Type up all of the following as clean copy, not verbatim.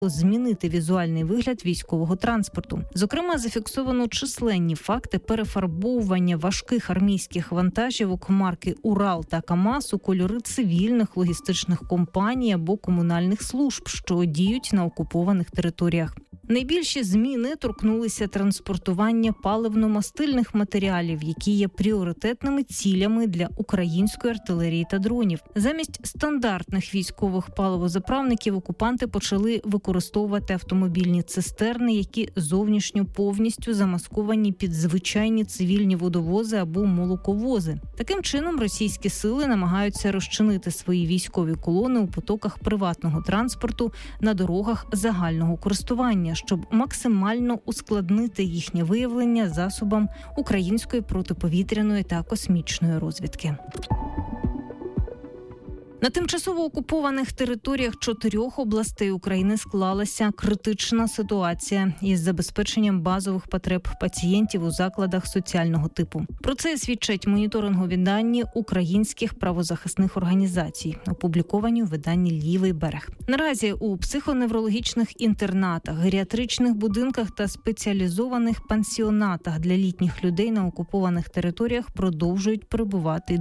змінити візуальний вигляд військового транспорту. Зокрема, зафіксовано численні факти перефарбовування важких армійських вантажівок марки «Урал» та «КамАЗ» у кольори цивільних логістичних компаній або комунальних служб, що діють на окупованих територіях. Найбільші зміни торкнулися транспортування паливно-мастильних матеріалів, які є пріоритетними цілями для української артилерії та дронів. Замість стандартних військових паливозаправників окупанти почали використовувати автомобільні цистерни, які зовнішньо повністю замасковані під звичайні цивільні водовози або молоковози. Таким чином, російські сили намагаються розчинити свої військові колони у потоках приватного транспорту на дорогах загального користування, щоб максимально ускладнити їхнє виявлення засобам української протиповітряної та космічної розвідки. На тимчасово окупованих територіях 4 областей України склалася критична ситуація із забезпеченням базових потреб пацієнтів у закладах соціального типу. Про це свідчать моніторингові дані українських правозахисних організацій, опубліковані у виданні «Лівий берег». Наразі у психоневрологічних інтернатах, геріатричних будинках та спеціалізованих пансіонатах для літніх людей на окупованих територіях продовжують перебувати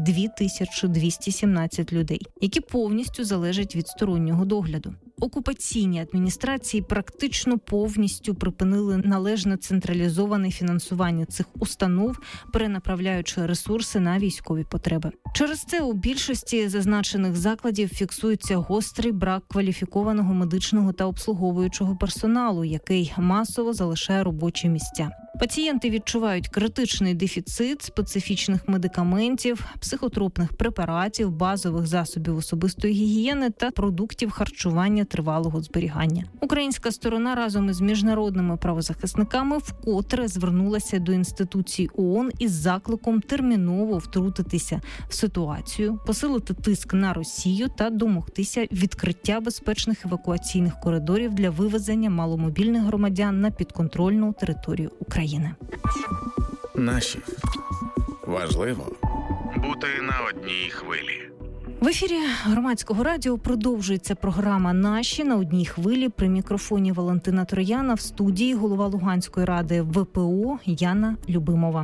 2217 людей, які повністю залежать від стороннього догляду. Окупаційні адміністрації практично повністю припинили належне централізоване фінансування цих установ, перенаправляючи ресурси на військові потреби. Через це у більшості зазначених закладів фіксується гострий брак кваліфікованого медичного та обслуговуючого персоналу, який масово залишає робочі місця. Пацієнти відчувають критичний дефіцит специфічних медикаментів, психотропних препаратів, базових засобів особистої гігієни та продуктів харчування тривалого зберігання. Українська сторона разом із міжнародними правозахисниками вкотре звернулася до інституцій ООН із закликом терміново втрутитися в ситуацію, посилити тиск на Росію та домогтися відкриття безпечних евакуаційних коридорів для вивезення маломобільних громадян на підконтрольну територію України. Наші. Важливо бути на одній хвилі. В ефірі Громадського радіо продовжується програма «Наші» на одній хвилі. При мікрофоні Валентина Трояна, в студії голова Луганської ради ВПО Яна Любимова.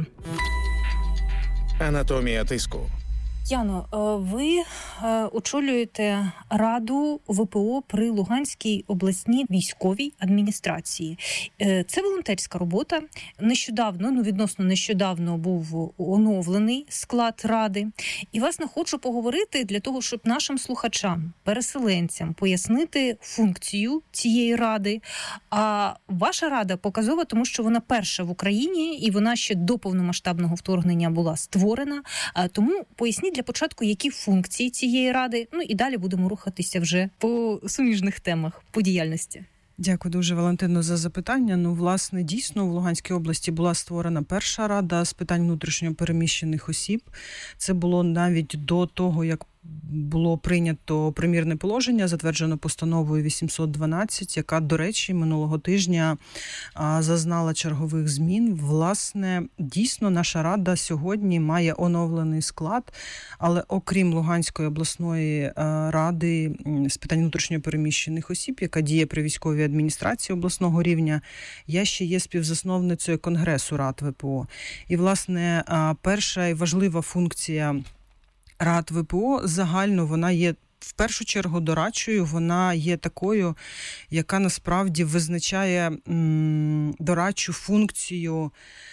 Анатомія тиску. Яно, ви очолюєте Раду ВПО при Луганській обласній військовій адміністрації. Це волонтерська робота. Відносно нещодавно був оновлений склад Ради. І, власне, хочу поговорити для того, щоб нашим слухачам, переселенцям пояснити функцію цієї Ради. А ваша Рада показова, тому що вона перша в Україні, і вона ще до повномасштабного вторгнення була створена. Тому поясніть для початку, які функції цієї Ради, і далі будемо рухатися вже по суміжних темах, по діяльності. Дякую дуже, Валентино, за запитання. Власне, дійсно, в Луганській області була створена перша Рада з питань внутрішньо переміщених осіб. Це було навіть до того, як було прийнято примірне положення, затверджено постановою 812, яка, до речі, минулого тижня зазнала чергових змін. Власне, дійсно, наша Рада сьогодні має оновлений склад, але окрім Луганської обласної ради з питань внутрішньо переміщених осіб, яка діє при військовій адміністрації обласного рівня, я ще є співзасновницею Конгресу Рад ВПО. І, власне, перша і важлива функція Рад ВПО загально вона є в першу чергу дорадчою, вона є такою, яка насправді визначає дорадчу функцію,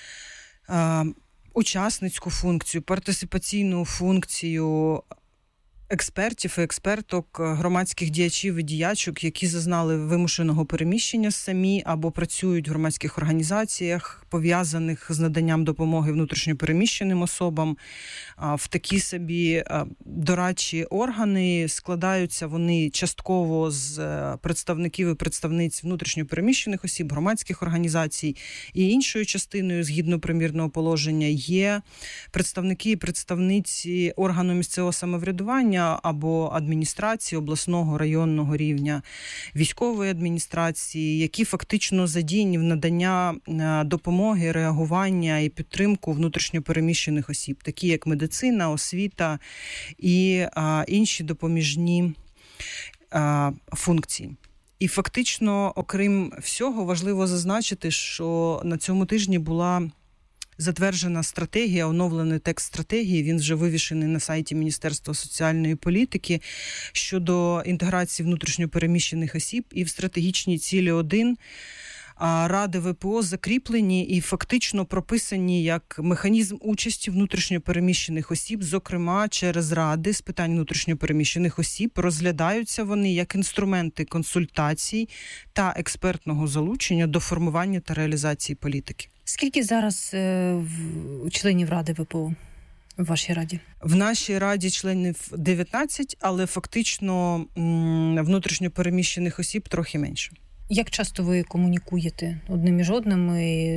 учасницьку функцію, партисипаційну функцію експертів і експерток, громадських діячів і діячок, які зазнали вимушеного переміщення самі або працюють в громадських організаціях, пов'язаних з наданням допомоги внутрішньо переміщеним особам. В такі собі дорадчі органи складаються вони частково з представників і представниць внутрішньо переміщених осіб, громадських організацій, і іншою частиною, згідно примірного положення, є представники і представниці органу місцевого самоврядування або адміністрації обласного, районного рівня, військової адміністрації, які фактично задіяні в надання допомоги, реагування і підтримку внутрішньо переміщених осіб, такі як медицина, освіта і інші допоміжні функції. І фактично, окрім всього, важливо зазначити, що на цьому тижні була затверджена стратегія, оновлений текст стратегії, він вже вивішений на сайті Міністерства соціальної політики щодо інтеграції внутрішньопереміщених осіб, і в стратегічній цілі 1 Ради ВПО закріплені і фактично прописані як механізм участі внутрішньопереміщених осіб, зокрема через ради з питань внутрішньопереміщених осіб. Розглядаються вони як інструменти консультацій та експертного залучення до формування та реалізації політики. Скільки зараз членів Ради ВПО в вашій раді? В нашій раді членів 19, але фактично внутрішньопереміщених осіб трохи менше. Як часто ви комунікуєте одним між одним?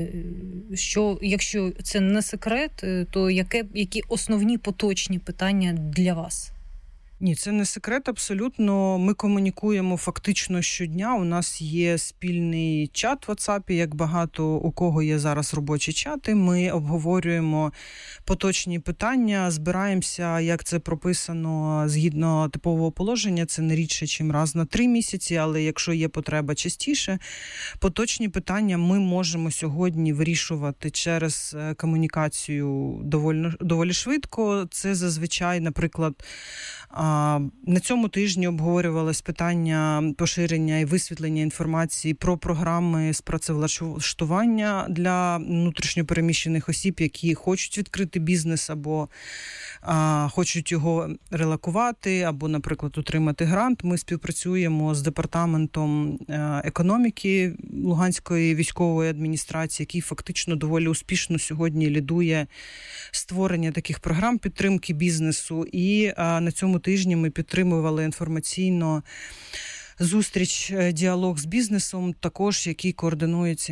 Якщо це не секрет, то які основні поточні питання для вас? Ні, це не секрет абсолютно. Ми комунікуємо фактично щодня. У нас є спільний чат в WhatsApp, як багато у кого є зараз робочі чати. Ми обговорюємо поточні питання, збираємося, як це прописано згідно типового положення. Це не рідше, чим раз на 3 місяці, але якщо є потреба частіше, поточні питання ми можемо сьогодні вирішувати через комунікацію доволі швидко. Це зазвичай, наприклад, на цьому тижні обговорювалось питання поширення і висвітлення інформації про програми з працевлаштування для внутрішньопереміщених осіб, які хочуть відкрити бізнес або хочуть його релокувати, або, наприклад, отримати грант. Ми співпрацюємо з департаментом економіки Луганської військової адміністрації, який фактично доволі успішно сьогодні лідує створення таких програм підтримки бізнесу. І на цьому тижні ми підтримували інформаційно зустріч, діалог з бізнесом, також який координується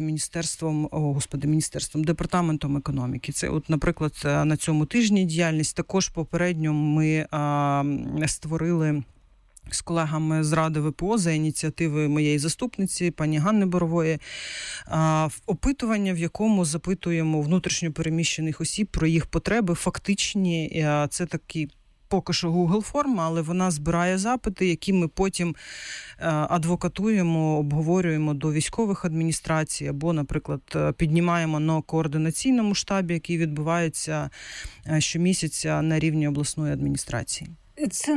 департаментом економіки. Це, наприклад, на цьому тижні діяльність. Також попередньо ми створили з колегами з Ради ВПО за ініціативи моєї заступниці, пані Ганни Борової, опитування, в якому запитуємо внутрішньопереміщених осіб про їх потреби фактичні. Це такі поки що Google форма, але вона збирає запити, які ми потім адвокатуємо, обговорюємо до військових адміністрацій або, наприклад, піднімаємо на координаційному штабі, який відбувається щомісяця на рівні обласної адміністрації. Це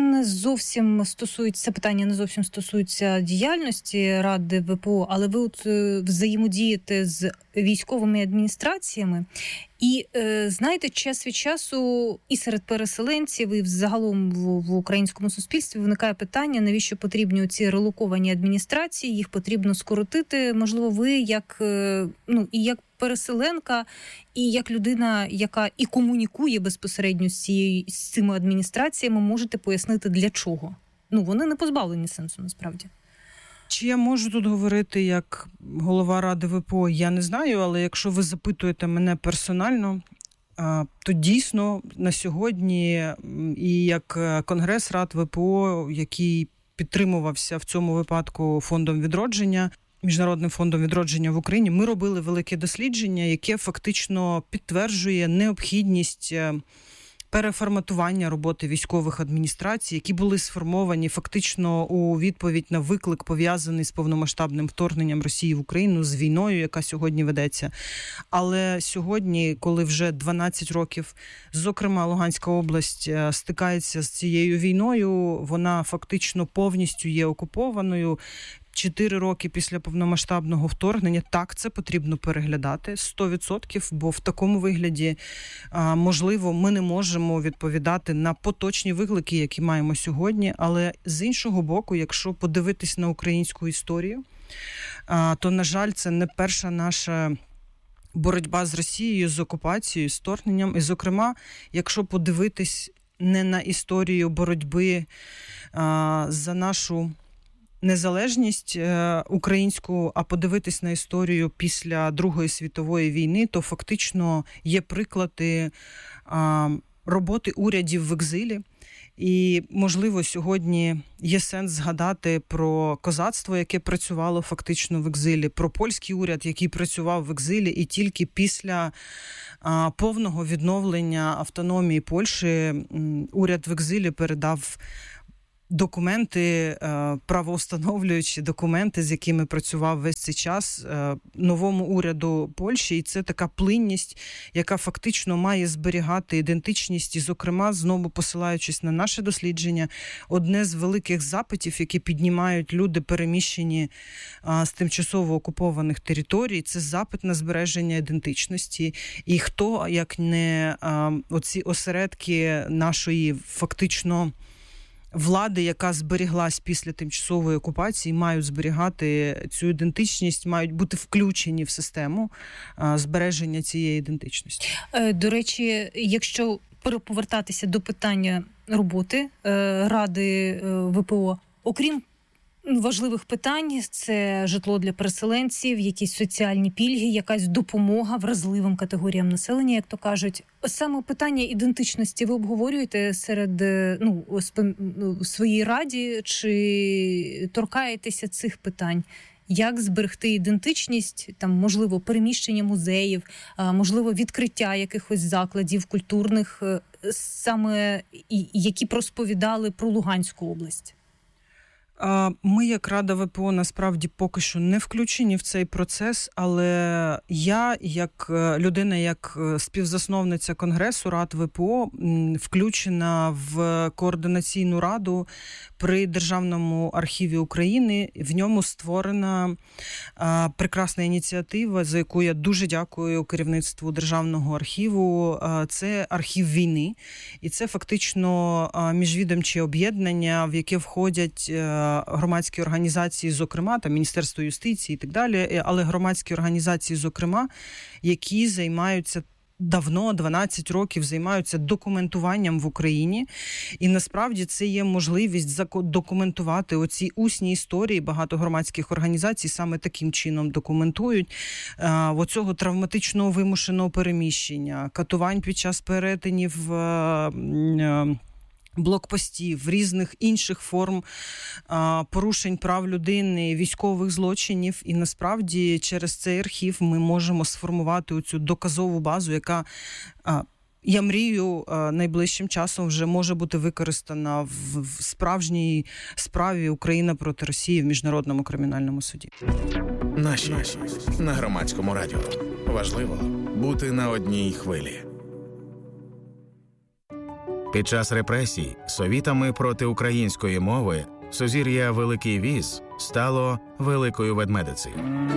питання не зовсім стосується діяльності Ради ВПО, але ви взаємодієте з військовими адміністраціями. І, знаєте, час від часу і серед переселенців, і загалом в українському суспільстві виникає питання, навіщо потрібні ці релоковані адміністрації, їх потрібно скоротити. Можливо, ви як переселенка, і як людина, яка і комунікує безпосередньо з цими адміністраціями, можете пояснити, для чого? Вони не позбавлені сенсу, насправді. Чи я можу тут говорити як голова Ради ВПО, я не знаю, але якщо ви запитуєте мене персонально, то дійсно на сьогодні і як Конгрес Рад ВПО, який підтримувався в цьому випадку Фондом відродження, Міжнародним фондом відродження в Україні, ми робили велике дослідження, яке фактично підтверджує необхідність переформатування роботи військових адміністрацій, які були сформовані фактично у відповідь на виклик, пов'язаний з повномасштабним вторгненням Росії в Україну, з війною, яка сьогодні ведеться. Але сьогодні, коли вже 12 років, зокрема, Луганська область стикається з цією війною, вона фактично повністю є окупованою. 4 роки після повномасштабного вторгнення, так, це потрібно переглядати 100%, бо в такому вигляді, можливо, ми не можемо відповідати на поточні виклики, які маємо сьогодні, але з іншого боку, якщо подивитись на українську історію, то, на жаль, це не перша наша боротьба з Росією, з окупацією, з вторгненням. І, зокрема, якщо подивитись не на історію боротьби за нашу незалежність українську, а подивитись на історію після Другої світової війни, то фактично є приклади роботи урядів в екзилі. І, можливо, сьогодні є сенс згадати про козацтво, яке працювало фактично в екзилі, про польський уряд, який працював в екзилі, і тільки після повного відновлення автономії Польщі уряд в екзилі передав документи, правовстановлюючі документи, з якими працював весь цей час новому уряду Польщі. І це така плинність, яка фактично має зберігати ідентичність. І, зокрема, знову посилаючись на наше дослідження, одне з великих запитів, які піднімають люди, переміщені з тимчасово окупованих територій, це запит на збереження ідентичності. І хто, як не оці осередки нашої фактично влади, яка зберіглась після тимчасової окупації, мають зберігати цю ідентичність, мають бути включені в систему збереження цієї ідентичності. До речі, якщо повертатися до питання роботи Ради ВПО, окрім важливих питань, це житло для переселенців, якісь соціальні пільги, якась допомога вразливим категоріям населення, як то кажуть. Саме питання ідентичності ви обговорюєте серед в своїй раді, чи торкаєтеся цих питань? Як зберегти ідентичність, там, можливо, переміщення музеїв, можливо, відкриття якихось закладів культурних, саме які розповідали про Луганську область? Ми, як Рада ВПО, насправді поки що не включені в цей процес, але я, як людина, як співзасновниця Конгресу Рад ВПО, включена в координаційну раду при Державному архіві України. В ньому створена прекрасна ініціатива, за яку я дуже дякую керівництву Державного архіву. Це архів війни, і це фактично міжвідомче об'єднання, в яке входять громадські організації, зокрема, там Міністерство юстиції і так далі, але громадські організації, зокрема, які займаються давно, 12 років, займаються документуванням в Україні. І насправді це є можливість документувати оці усні історії. Багато громадських організацій саме таким чином документують оцього травматичного вимушеного переміщення, катувань під час перетинів блокпостів, різних інших форм порушень прав людини, військових злочинів. І насправді через цей архів ми можемо сформувати оцю доказову базу, яка, я мрію, найближчим часом вже може бути використана в справжній справі Україна проти Росії в Міжнародному кримінальному суді. Наші на Громадському радіо. Важливо бути на одній хвилі. Під час репресій совітами проти української мови сузір'я Великий Віз стало Великою Ведмедицею.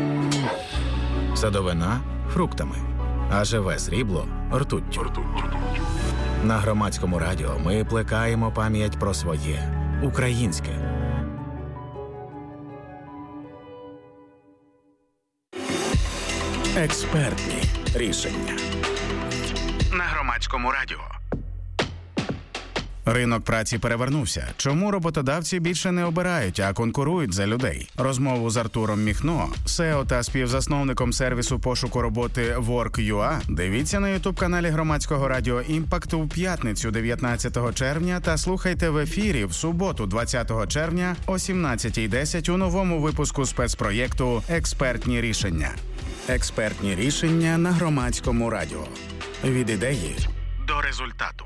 Садовина – фруктами, а живе срібло – ртуттю. На Громадському радіо ми плекаємо пам'ять про своє – українське. Експертні рішення. На Громадському радіо. Ринок праці перевернувся. Чому роботодавці більше не обирають, а конкурують за людей? Розмову з Артуром Міхно, СЕО та співзасновником сервісу пошуку роботи Work.ua, дивіться на ютуб-каналі Громадського радіо «Імпакт» у п'ятницю 19 червня та слухайте в ефірі в суботу 20 червня о 17:10 у новому випуску спецпроєкту «Експертні рішення». Експертні рішення на Громадському радіо. Від ідеї до результату.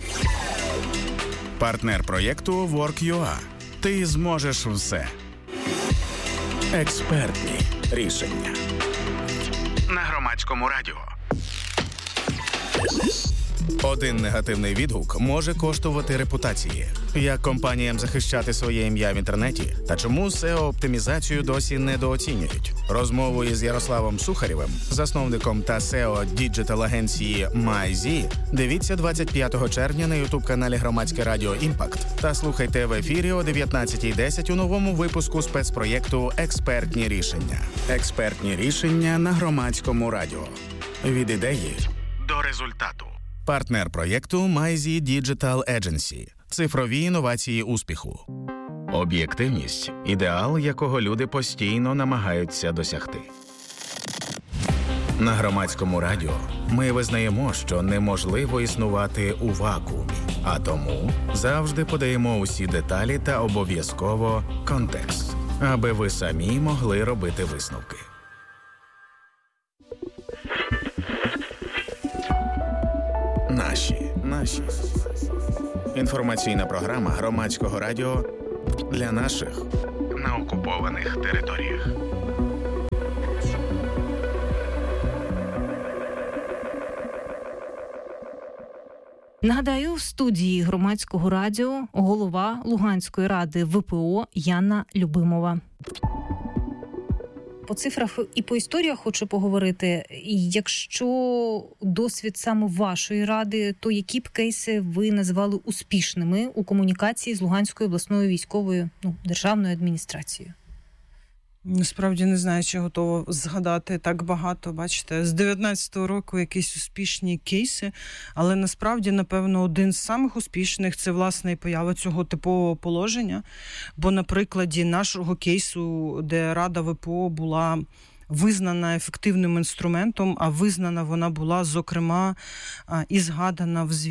Партнер проєкту Work.ua. Ти зможеш все. Експертні рішення. На Громадському радіо. Один негативний відгук може коштувати репутації. Як компаніям захищати своє ім'я в інтернеті? Та чому SEO-оптимізацію досі недооцінюють? Розмову із Ярославом Сухарєвим, засновником та SEO діджитал-агенції MyZ, дивіться 25 червня на ютуб-каналі Громадське радіо «Імпакт» та слухайте в ефірі о 19:10 у новому випуску спецпроєкту «Експертні рішення». Експертні рішення на Громадському радіо. Від ідеї до результату. Партнер проєкту MyZ Digital Agency. Цифрові інновації успіху. Об'єктивність – ідеал, якого люди постійно намагаються досягти. На Громадському радіо ми визнаємо, що неможливо існувати у вакуумі, а тому завжди подаємо усі деталі та обов'язково контекст, аби ви самі могли робити висновки. Наші. Інформаційна програма Громадського радіо для наших на окупованих територіях. Нагадаю, в студії Громадського радіо голова Луганської ради ВПО Яна Любимова. По цифрах і по історіях хочу поговорити. Якщо досвід саме вашої ради, то які б кейси ви назвали успішними у комунікації з Луганською обласною військовою державною адміністрацією? Насправді не знаю, чи готова згадати так багато. Бачите, з 19-го року якісь успішні кейси, але насправді, напевно, один з самих успішних – це, власне, і поява цього типового положення. Бо на прикладі нашого кейсу, де Рада ВПО була визнана ефективним інструментом, а визнана вона була, зокрема, і згадана в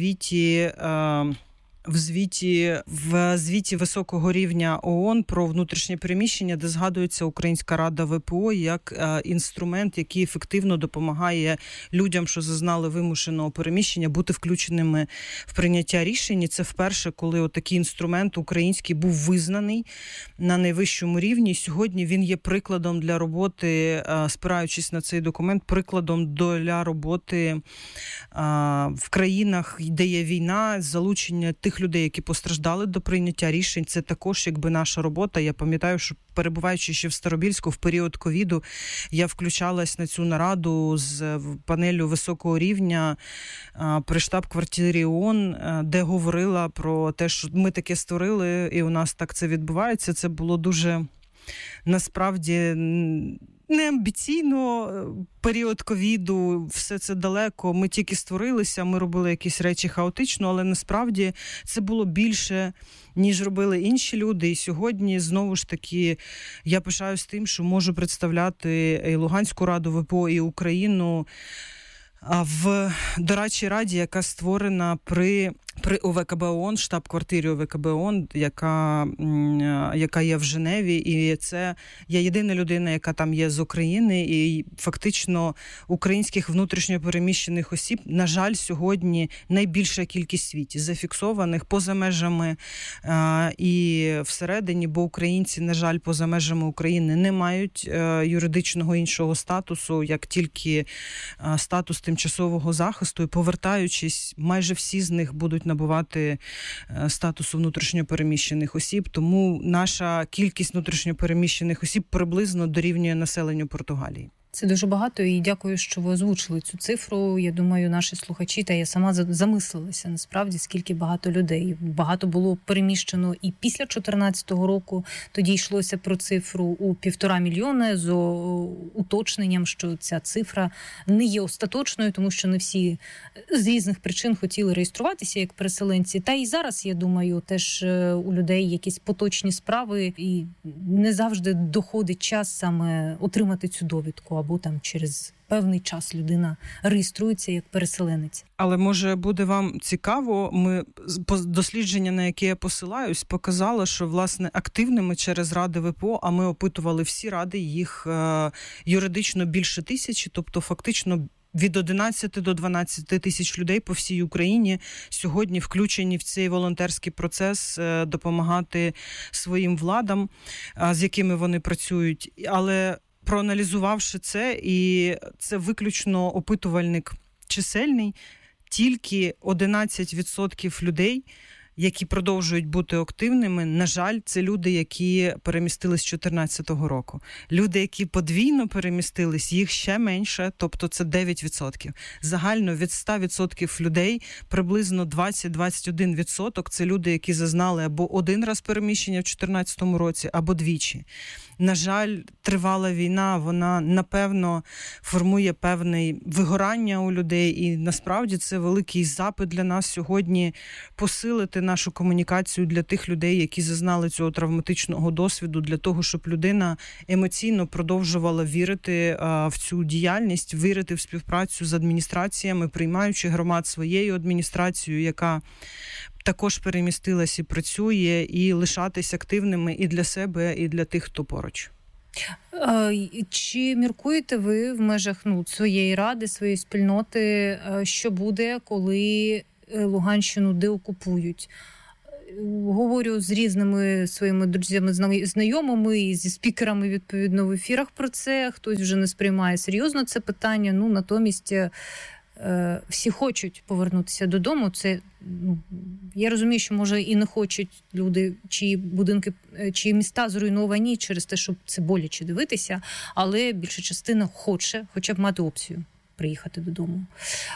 звіті високого рівня ООН про внутрішнє переміщення, де згадується Українська Рада ВПО як інструмент, який ефективно допомагає людям, що зазнали вимушеного переміщення, бути включеними в прийняття рішень. І це вперше, коли отакий інструмент український був визнаний на найвищому рівні. Сьогодні він є прикладом для роботи, спираючись на цей документ, прикладом для роботи в країнах, де є війна, залучення тих людей, які постраждали до прийняття рішень. Це також якби наша робота. Я пам'ятаю, що перебуваючи ще в Старобільську в період ковіду, я включалась на цю нараду з панелю високого рівня при штаб-квартирі ООН, де говорила про те, що ми таке створили і у нас так це відбувається. Це було дуже, насправді, не амбіційно, період ковіду, все це далеко, ми тільки створилися, ми робили якісь речі хаотично, але насправді це було більше, ніж робили інші люди. І сьогодні, знову ж таки, я пишаюсь тим, що можу представляти і Луганську Раду ВПО, і Україну в дорадчій раді, яка створена при ОВКБ ООН, штаб-квартирі ОВКБ ООН, яка є в Женеві, і це я єдина людина, яка там є з України, і фактично українських внутрішньопереміщених осіб, на жаль, сьогодні найбільша кількість в світі, зафіксованих поза межами і всередині, бо українці, на жаль, поза межами України не мають юридичного іншого статусу, як тільки статус тимчасового захисту, і повертаючись, майже всі з них будуть набувати статусу внутрішньопереміщених осіб, тому наша кількість внутрішньопереміщених осіб приблизно дорівнює населенню Португалії. Це дуже багато, і дякую, що ви озвучили цю цифру. Я думаю, наші слухачі, та я сама замислилася, насправді, скільки багато людей. Багато було переміщено і після 2014 року. Тоді йшлося про цифру у 1,5 мільйона з уточненням, що ця цифра не є остаточною, тому що не всі з різних причин хотіли реєструватися як переселенці. Та і зараз, я думаю, теж у людей якісь поточні справи, і не завжди доходить час саме отримати цю довідку, або там через певний час людина реєструється як переселенець. Але, може, буде вам цікаво, дослідження, на яке я посилаюсь, показало, що, власне, активними через Ради ВПО, а ми опитували всі ради, їх юридично більше 1000, тобто фактично від 11 до 12 тисяч людей по всій Україні сьогодні включені в цей волонтерський процес допомагати своїм владам, з якими вони працюють. Але проаналізувавши це, і це виключно опитувальник чисельний, тільки 11% людей, які продовжують бути активними, на жаль, це люди, які перемістились з 2014 року. Люди, які подвійно перемістились, їх ще менше, тобто це 9%. Загально від 100% людей приблизно 20-21% це люди, які зазнали або один раз переміщення в 2014 році, або двічі. На жаль, тривала війна, вона, напевно, формує певне вигорання у людей, і насправді це великий запит для нас сьогодні посилити нашу комунікацію для тих людей, які зазнали цього травматичного досвіду, для того, щоб людина емоційно продовжувала вірити в цю діяльність, вірити в співпрацю з адміністраціями, приймаючи громад своєю адміністрацією, яка також перемістилась і працює, і лишатись активними і для себе, і для тих, хто поруч. Чи міркуєте ви в межах своєї ради, своєї спільноти, що буде, коли Луганщину деокупують. Говорю з різними своїми друзями, знайомими і зі спікерами, відповідно, в ефірах про це. Хтось вже не сприймає серйозно це питання. Натомість всі хочуть повернутися додому. Це, я розумію, що, може, і не хочуть люди, чиї будинки, чиї міста зруйновані через те, щоб це боляче дивитися, але більша частина хоче хоча б мати опцію приїхати додому.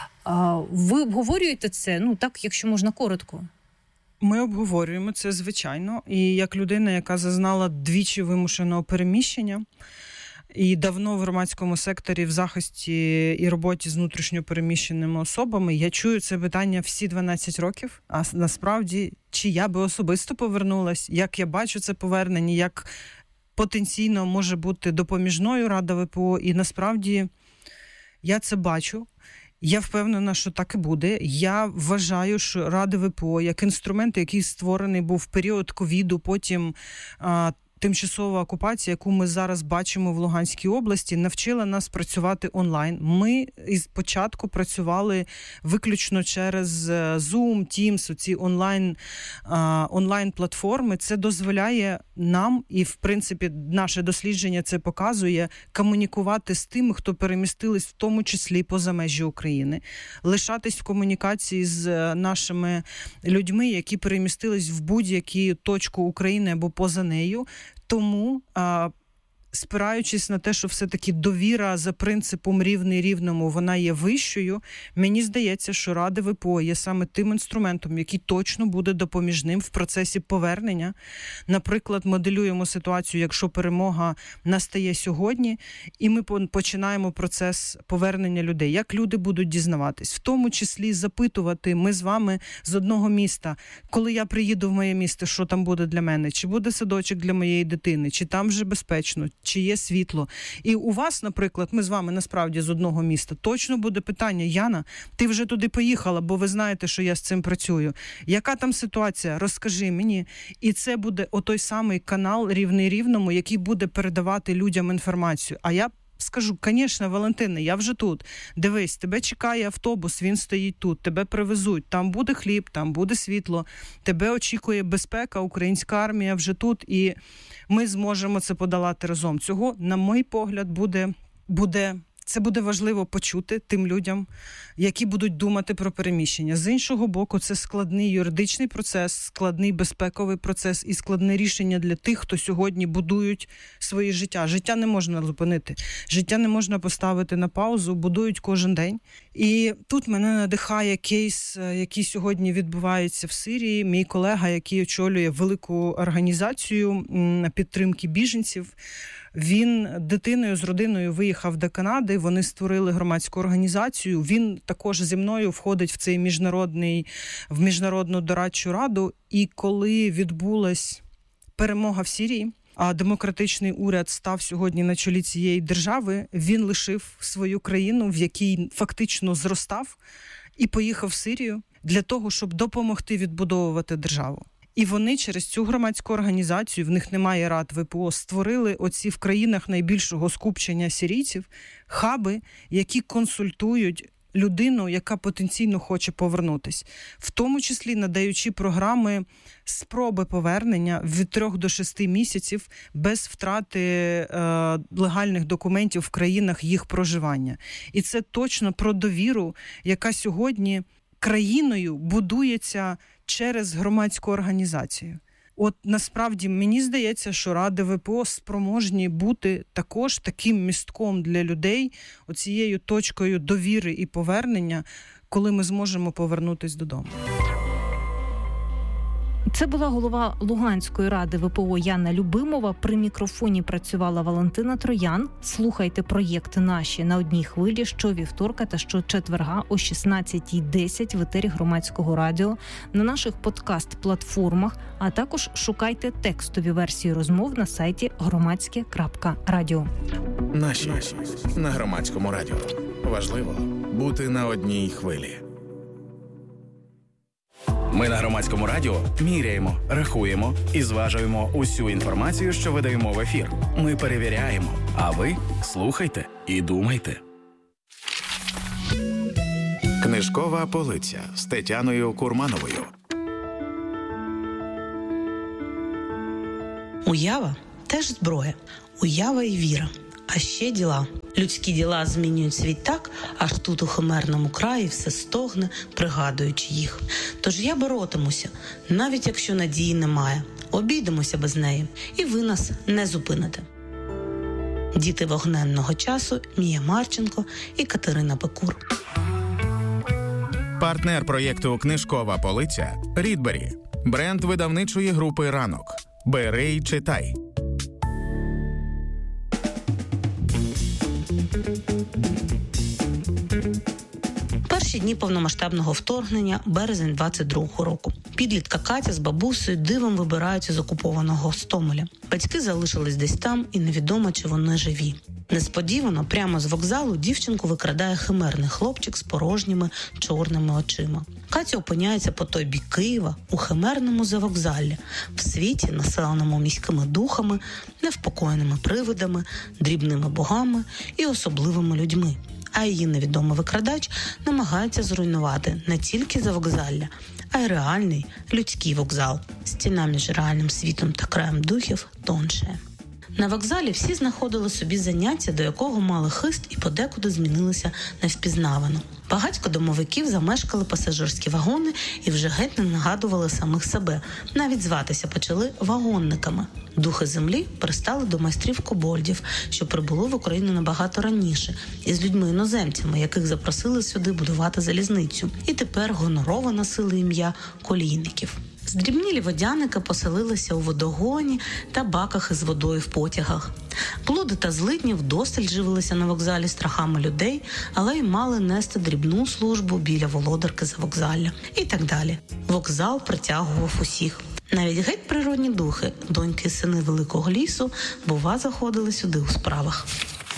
Ви обговорюєте це? Так, якщо можна, коротко. Ми обговорюємо це, звичайно. І як людина, яка зазнала двічі вимушеного переміщення, і давно в громадському секторі в захисті і роботі з внутрішньо переміщеними особами, я чую це питання всі 12 років. А насправді, чи я би особисто повернулась, як я бачу це повернення, як потенційно може бути допоміжною Рада ВПО. І насправді я це бачу. Я впевнена, що так і буде. Я вважаю, що Рада ВПО, як інструмент, який створений був в період ковіду, потім тимчасова окупація, яку ми зараз бачимо в Луганській області, навчила нас працювати онлайн. Ми із початку працювали виключно через Zoom, Teams, ці онлайн-платформи. Це дозволяє нам, і в принципі наше дослідження це показує, комунікувати з тими, хто перемістились в тому числі поза межі України, лишатись в комунікації з нашими людьми, які перемістились в будь-яку точку України або поза нею. Тому, спираючись на те, що все-таки довіра за принципом рівний рівному, вона є вищою, мені здається, що Рада ВПО є саме тим інструментом, який точно буде допоміжним в процесі повернення. Наприклад, моделюємо ситуацію, якщо перемога настає сьогодні, і ми починаємо процес повернення людей. Як люди будуть дізнаватись? В тому числі запитувати ми з вами з одного міста, коли я приїду в моє місто, що там буде для мене? Чи буде садочок для моєї дитини? Чи там вже безпечно? Чи є світло? І у вас, наприклад, ми з вами насправді з одного міста, точно буде питання: Яна, ти вже туди поїхала, бо ви знаєте, що я з цим працюю. Яка там ситуація? Розкажи мені. І це буде отой самий канал рівний рівному, який буде передавати людям інформацію. А я скажу: звісно, Валентине, я вже тут. Дивись, тебе чекає автобус, він стоїть тут, тебе привезуть, там буде хліб, там буде світло, тебе очікує безпека, українська армія вже тут, і ми зможемо це подолати разом. Цього, на мій погляд, це буде важливо почути тим людям, які будуть думати про переміщення. З іншого боку, це складний юридичний процес, складний безпековий процес і складне рішення для тих, хто сьогодні будують своє життя. Життя не можна зупинити, життя не можна поставити на паузу, будують кожен день. І тут мене надихає кейс, який сьогодні відбувається в Сирії. Мій колега, який очолює велику організацію підтримки біженців, він дитиною з родиною виїхав до Канади, вони створили громадську організацію. Він також зі мною входить в цей в міжнародну дорадчу раду. І коли відбулась перемога в Сирії, а демократичний уряд став сьогодні на чолі цієї держави, він лишив свою країну, в якій фактично зростав, і поїхав в Сирію для того, щоб допомогти відбудовувати державу. І вони через цю громадську організацію, в них немає рад ВПО, створили оці в країнах найбільшого скупчення сирійців хаби, які консультують людину, яка потенційно хоче повернутись, в тому числі надаючи програми спроби повернення від 3 до 6 місяців без втрати легальних документів в країнах їх проживання. І це точно про довіру, яка сьогодні країною будується через громадську організацію. От насправді мені здається, що Ради ВПО спроможні бути також таким містком для людей, оцією точкою довіри і повернення, коли ми зможемо повернутися додому. Це була голова Луганської ради ВПО Яна Любимова. При мікрофоні працювала Валентина Троян. Слухайте проєкти наші на одній хвилі щовівторка та щочетверга о 16:10 в етері Громадського радіо, на наших подкаст-платформах, а також шукайте текстові версії розмов на сайті громадське.радіо. Наші на Громадському радіо. Важливо бути на одній хвилі. Ми на Громадському радіо міряємо, рахуємо і зважуємо усю інформацію, що видаємо в ефір. Ми перевіряємо, а ви слухайте і думайте. Книжкова полиця з Тетяною Курмановою. Уява – теж зброя. Уява і віра. А ще діла. Людські діла змінюють світ так, аж тут у химерному краї все стогне, пригадуючи їх. Тож я боротимуся, навіть якщо надії немає. Обійдемося без неї, і ви нас не зупините. Діти вогненного часу, Мія Марченко і Катерина Пекур. Партнер проєкту «Книжкова полиця» – Рідбері. Бренд видавничої групи «Ранок». Бери й читай. Перші дні повномасштабного вторгнення, березень 22-го року. Підлітка Катя з бабусею дивом вибираються з окупованого Гостомеля. Батьки залишились десь там, і невідомо, чи вони живі. Несподівано, прямо з вокзалу, дівчинку викрадає химерний хлопчик з порожніми чорними очима. Катя опиняється по той бік Києва, у химерному завокзаллі, в світі, населеному міськими духами, невпокоєними привидами, дрібними богами і особливими людьми. А її невідомий викрадач намагається зруйнувати не тільки завокзалля, а й реальний людський вокзал. Стіна між реальним світом та краєм духів тоншає. На вокзалі всі знаходили собі заняття, до якого мали хист і подекуди змінилися невпізнавано. Багатько домовиків замешкали пасажирські вагони і вже геть не нагадували самих себе. Навіть зватися почали вагонниками. Духи землі пристали до майстрів-кобольдів, що прибули в Україну набагато раніше, із людьми-іноземцями, яких запросили сюди будувати залізницю. І тепер гонорово носили ім'я колійників. Здрібнілі водяники поселилися у водогоні та баках із водою в потягах. Блуди та злидні вдосталь живилися на вокзалі страхами людей, але й мали нести дрібну службу біля володарки завокзалля. І так далі. Вокзал притягував усіх. Навіть геть природні духи, доньки і сини Великого лісу, бува, заходили сюди у справах.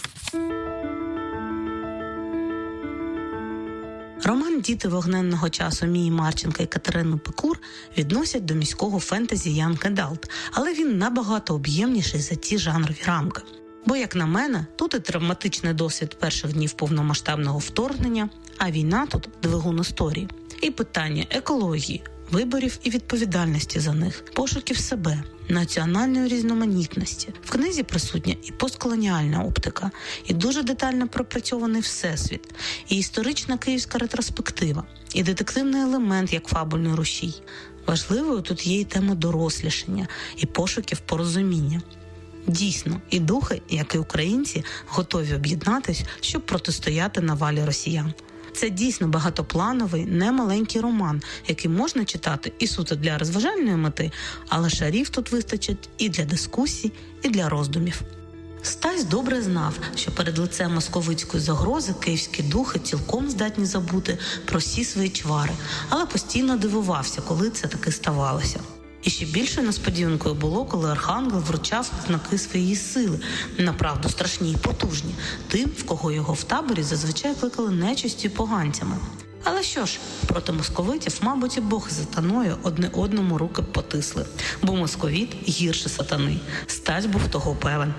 Роман «Діти вогненного часу» Мії Марченка і Катерини Пекур відносять до міського фентезі Young Adult, але він набагато об'ємніший за ті жанрові рамки. Бо, як на мене, тут і травматичний досвід перших днів повномасштабного вторгнення, а війна тут – двигун історії. І питання екології, виборів і відповідальності за них, пошуків себе, національної різноманітності. В книзі присутня і постколоніальна оптика, і дуже детально пропрацьований всесвіт, і історична київська ретроспектива, і детективний елемент як фабульний рушій. Важливою тут є і тема дорослішання, і пошуків порозуміння. Дійсно, і духи, як і українці, готові об'єднатись, щоб протистояти навалі росіян. Це дійсно багатоплановий, немаленький роман, який можна читати і суто для розважальної мети, але шарів тут вистачить і для дискусій, і для роздумів. Стась добре знав, що перед лицем московицької загрози київські духи цілком здатні забути про всі свої чвари, але постійно дивувався, коли це таки ставалося. І ще більшою несподіванкою було, коли Архангел вручав знаки своєї сили, направду страшні і потужні, тим, в кого його в таборі зазвичай кликали нечистю і поганцями. Але що ж, проти московитів, мабуть, і Бог із сатаною одне одному руки потисли, бо московіт гірше сатани. Стась був того певен.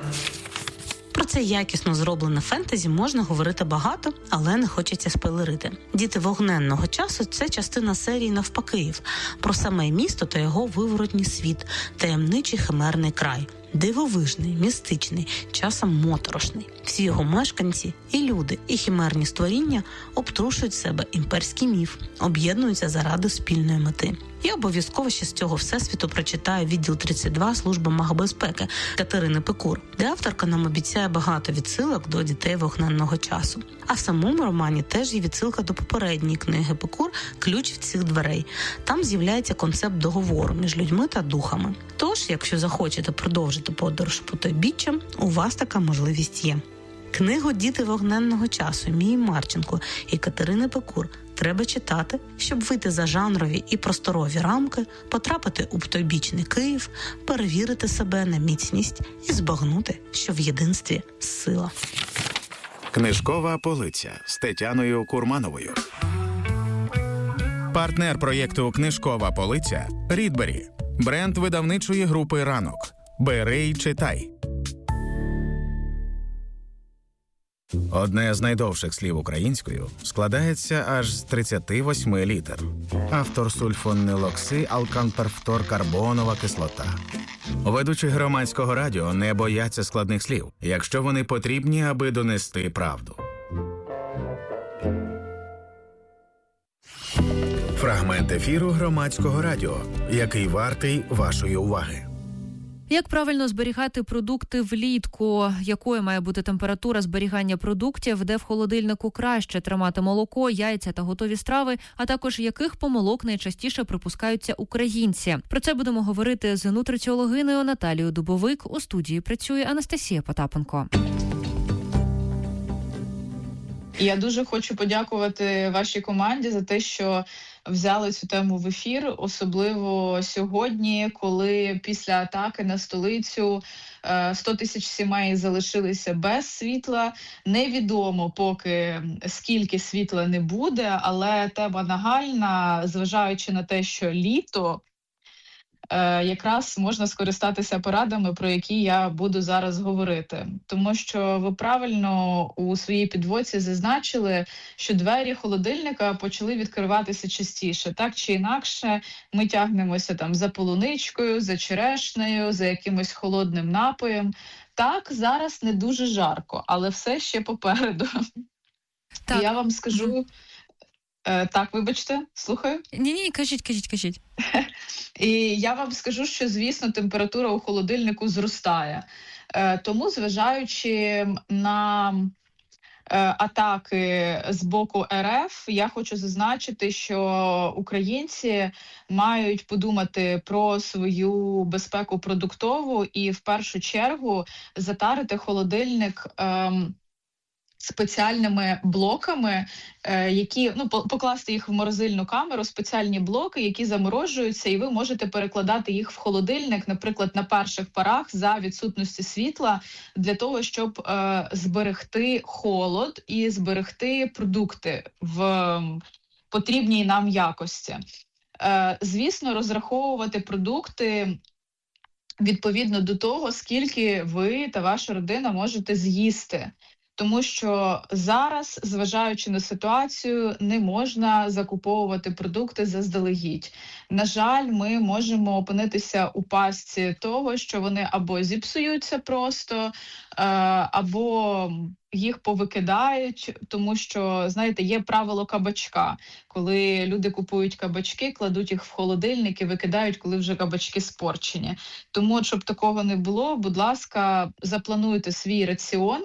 Про це якісно зроблене фентезі можна говорити багато, але не хочеться спойлерити. «Діти вогненного часу» – це частина серії «Навпакиїв», про саме місто та його виворотній світ, таємничий химерний край. Дивовижний, містичний, часом моторошний. Всі його мешканці, і люди, і химерні створіння обтрушують себе імперський міф, об'єднуються заради спільної мети. Я обов'язково ще з цього всесвіту прочитаю відділ 32 Служби магбезпеки Катерини Пекур, де авторка нам обіцяє багато відсилок до «Дітей вогненного часу». А в самому романі теж є відсилка до попередньої книги Пекур «Ключ від цих дверей». Там з'являється концепт договору між людьми та духами. Тож, якщо захочете продовжити подорож потойбіччям, у вас така можливість є. Книгу «Діти вогненного часу» Мії Марченко і Катерини Пекур треба читати, щоб вийти за жанрові і просторові рамки, потрапити у потойбічний Київ, перевірити себе на міцність і збагнути, що в єдинстві сила. Книжкова полиця з Тетяною Курмановою. Партнер проєкту «Книжкова полиця» – Рідбері. Бренд видавничої групи «Ранок». Бери й читай. Одне з найдовших слів українською складається аж з 38 літер. Автор сульфонилокси алканперфторкарбонова кислота. Ведучі громадського радіо не бояться складних слів, якщо вони потрібні, аби донести правду. Фрагмент ефіру громадського радіо, який вартий вашої уваги. Як правильно зберігати продукти влітку? Якою має бути температура зберігання продуктів? Де в холодильнику краще тримати молоко, яйця та готові страви? А також яких помилок найчастіше припускаються українці? Про це будемо говорити з нутриціологинею Наталією Дубовик. У студії працює Анастасія Потапенко. Я дуже хочу подякувати вашій команді за те, що взяли цю тему в ефір, особливо сьогодні, коли після атаки на столицю 100 тисяч сімей залишилися без світла. Невідомо поки скільки світла не буде, але тема нагальна, зважаючи на те, що літо, якраз можна скористатися порадами, про які я буду зараз говорити. Тому що ви правильно у своїй підводці зазначили, що двері холодильника почали відкриватися частіше. Так чи інакше, ми тягнемося там за полуничкою, за черешнею, за якимось холодним напоєм. Так, зараз не дуже жарко, але все ще попереду. Так. Я вам скажу... Так, вибачте, слухаю. Ні, кажіть. І я вам скажу, що, звісно, температура у холодильнику зростає. Тому, зважаючи на атаки з боку РФ, я хочу зазначити, що українці мають подумати про свою безпеку продуктову і, в першу чергу, затарити холодильник спеціальними блоками, які, покласти їх в морозильну камеру, спеціальні блоки, які заморожуються, і ви можете перекладати їх в холодильник, наприклад, на перших порах за відсутності світла, для того, щоб зберегти холод і зберегти продукти в потрібній нам якості. Звісно, розраховувати продукти відповідно до того, скільки ви та ваша родина можете з'їсти. Тому що зараз, зважаючи на ситуацію, не можна закуповувати продукти заздалегідь. На жаль, ми можемо опинитися у пастці того, що вони або зіпсуються просто, або їх повикидають, тому що, знаєте, є правило кабачка. Коли люди купують кабачки, кладуть їх в холодильник і викидають, коли вже кабачки спорчені. Тому, щоб такого не було, будь ласка, заплануйте свій раціон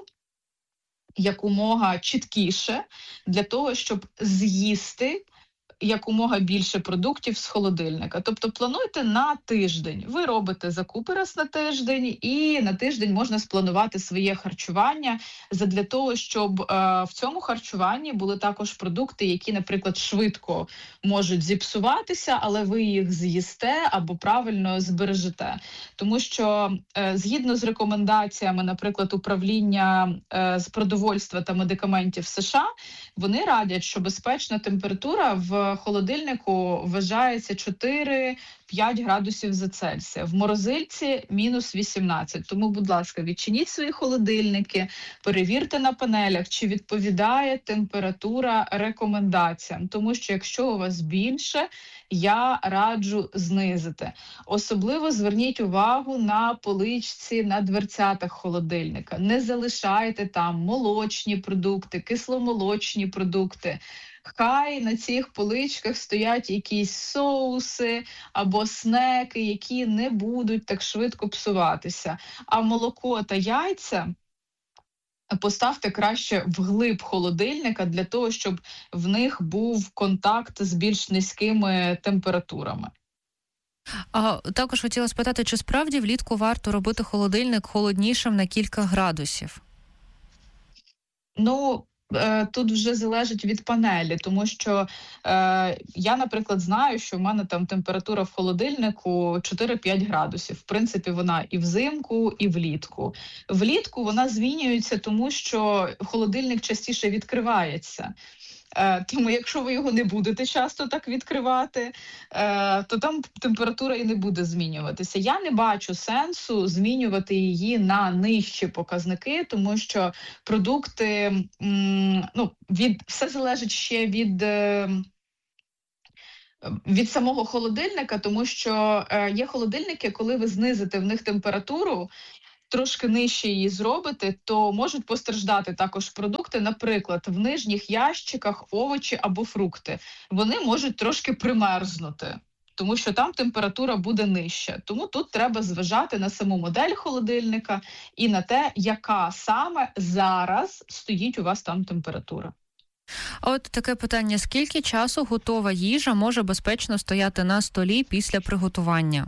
якомога чіткіше, для того, щоб з'їсти якомога більше продуктів з холодильника. Тобто плануйте на тиждень. Ви робите закупи раз на тиждень, і на тиждень можна спланувати своє харчування задля того, щоб в цьому харчуванні були також продукти, які, наприклад, швидко можуть зіпсуватися, але ви їх з'їсте або правильно збережете. Тому що згідно з рекомендаціями, наприклад, управління з продовольства та медикаментів США, вони радять, що безпечна температура в холодильнику вважається 4-5 градусів за Цельсія. В морозильці мінус 18. Тому, будь ласка, відчиніть свої холодильники, перевірте на панелях, чи відповідає температура рекомендаціям. Тому що якщо у вас більше, я раджу знизити. Особливо зверніть увагу на поличці на дверцятах холодильника. Не залишайте там молочні продукти, кисломолочні продукти. Хай на цих поличках стоять якісь соуси або снеки, які не будуть так швидко псуватися. А молоко та яйця поставте краще вглиб холодильника для того, щоб в них був контакт з більш низькими температурами. Також хотіла спитати, чи справді влітку варто робити холодильник холоднішим на кілька градусів? Тут вже залежить від панелі, тому що я, наприклад, знаю, що в мене там температура в холодильнику 4-5 градусів. В принципі, вона і взимку, і влітку. Влітку вона змінюється, тому що холодильник частіше відкривається. Тому якщо ви його не будете часто так відкривати, то там температура і не буде змінюватися. Я не бачу сенсу змінювати її на нижчі показники, тому що продукти, все залежить ще від самого холодильника, тому що є холодильники, коли ви знизите в них температуру, трошки нижче її зробите, то можуть постраждати також продукти. Наприклад, в нижніх ящиках овочі або фрукти. Вони можуть трошки примерзнути, тому що там температура буде нижча. Тому тут треба зважати на саму модель холодильника і на те, яка саме зараз стоїть у вас там температура. От таке питання: скільки часу готова їжа може безпечно стояти на столі після приготування?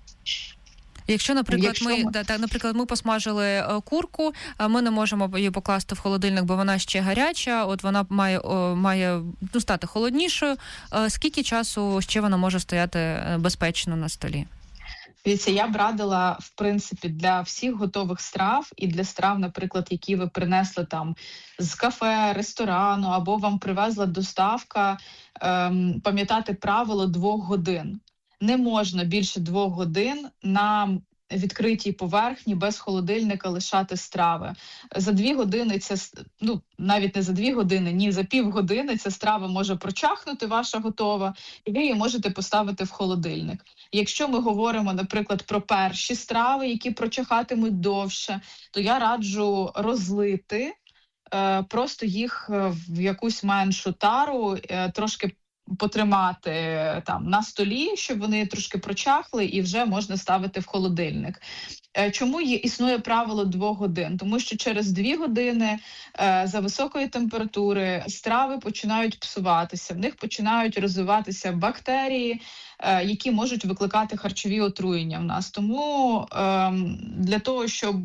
Якщо, наприклад, ми посмажили курку, ми не можемо її покласти в холодильник, бо вона ще гаряча, от вона має стати холоднішою. Скільки часу ще вона може стояти безпечно на столі? Дивіться, я б радила, в принципі, для всіх готових страв і для страв, наприклад, які ви принесли там з кафе, ресторану, або вам привезла доставка, пам'ятати правило 2 годин. Не можна більше 2 годин на відкритій поверхні без холодильника лишати страви. За 2 години навіть не за 2 години, ні, за півгодини ця страва може прочахнути, ваша готова, і ви її можете поставити в холодильник. Якщо ми говоримо, наприклад, про перші страви, які прочахатимуть довше, то я раджу розлити, просто їх в якусь меншу тару, трошки потримати там на столі, щоб вони трошки прочахли, і вже можна ставити в холодильник. Чому існує правило 2 годин? Тому що через 2 години за високої температури страви починають псуватися, в них починають розвиватися бактерії, які можуть викликати харчові отруєння в нас. Тому для того, щоб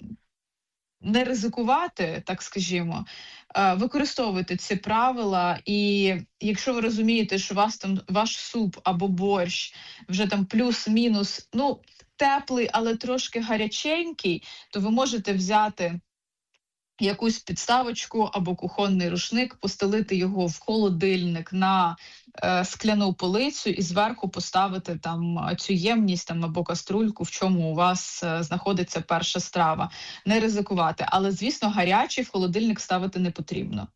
не ризикувати, так скажімо, використовуйте ці правила, і якщо ви розумієте, що у вас там ваш суп або борщ вже там плюс-мінус, теплий, але трошки гаряченький, то ви можете взяти якусь підставочку або кухонний рушник, постелити його в холодильник на скляну полицю і зверху поставити там цю ємність або каструльку, в чому у вас знаходиться перша страва. Не ризикувати, але, звісно, гарячий в холодильник ставити не потрібно.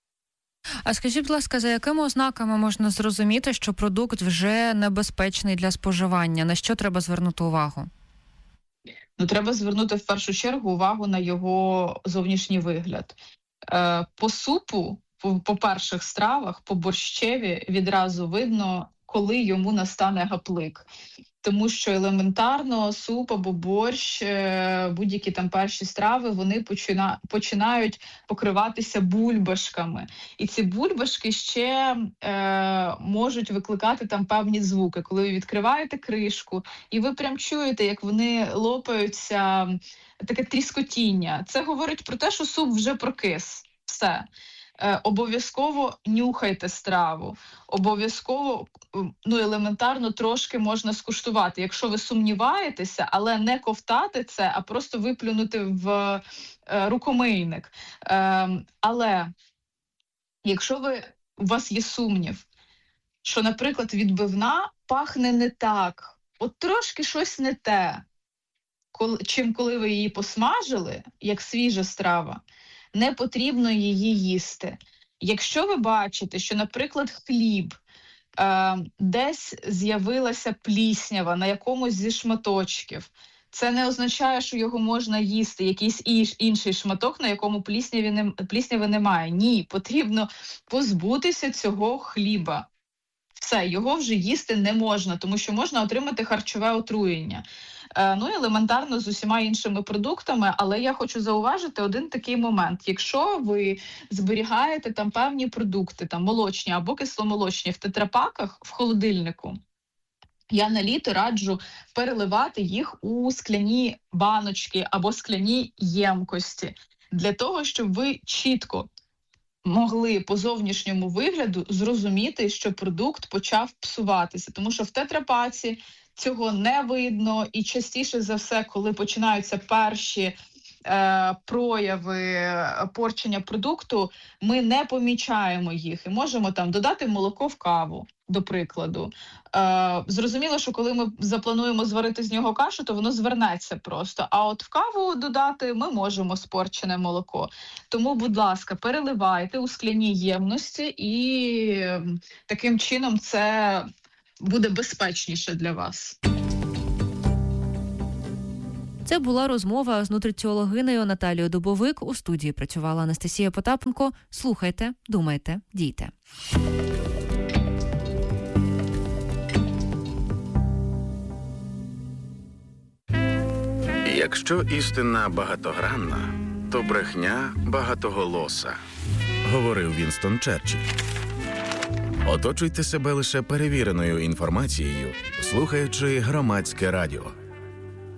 А скажіть, будь ласка, за якими ознаками можна зрозуміти, що продукт вже небезпечний для споживання? На що треба звернути увагу? Треба звернути в першу чергу увагу на його зовнішній вигляд. По супу, по перших стравах, по борщеві відразу видно, коли йому настане гаплик. Тому що елементарно суп або борщ, будь-які там перші страви, вони починають покриватися бульбашками. І ці бульбашки ще можуть викликати там певні звуки. Коли ви відкриваєте кришку, і ви прям чуєте, як вони лопаються, таке тріскотіння. Це говорить про те, що суп вже прокис. Все. Обов'язково нюхайте страву, обов'язково, елементарно трошки можна скуштувати. Якщо ви сумніваєтеся, але не ковтати це, а просто виплюнути в рукомийник. Але якщо у вас є сумнів, що, наприклад, відбивна пахне не так, от трошки щось не те, коли ви її посмажили, як свіжа страва, не потрібно її їсти. Якщо ви бачите, що, наприклад, хліб, десь з'явилася пліснява на якомусь зі шматочків, це не означає, що його можна їсти, якийсь інший шматок, на якому плісняви немає. Ні, потрібно позбутися цього хліба. Все, його вже їсти не можна, тому що можна отримати харчове отруєння. Елементарно з усіма іншими продуктами, але я хочу зауважити один такий момент. Якщо ви зберігаєте там певні продукти, там молочні або кисломолочні в тетрапаках в холодильнику, я на літо раджу переливати їх у скляні баночки або скляні ємкості, для того, щоб ви чітко могли по зовнішньому вигляду зрозуміти, що продукт почав псуватися. Тому що в тетрапаці цього не видно, і частіше за все, коли починаються перші прояви порчення продукту, ми не помічаємо їх і можемо там додати молоко в каву, до прикладу. Зрозуміло, що коли ми заплануємо зварити з нього кашу, то воно звернеться просто. А от в каву додати ми можемо спорчене молоко. Тому, будь ласка, переливайте у скляні ємності і таким чином це буде безпечніше для вас. Це була розмова з нутриціологинею Наталією Дубовик. У студії працювала Анастасія Потапенко. Слухайте, думайте, дійте. Якщо істина багатогранна, то брехня багатоголоса, говорив Вінстон Черчилль. Оточуйте себе лише перевіреною інформацією, слухаючи Громадське радіо.